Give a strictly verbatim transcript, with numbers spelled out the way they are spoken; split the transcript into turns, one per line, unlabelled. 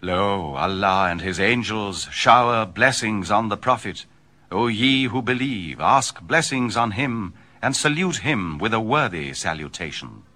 Lo, Allah and his angels shower blessings on the Prophet. O ye who believe, ask blessings on him, and salute him with a worthy salutation.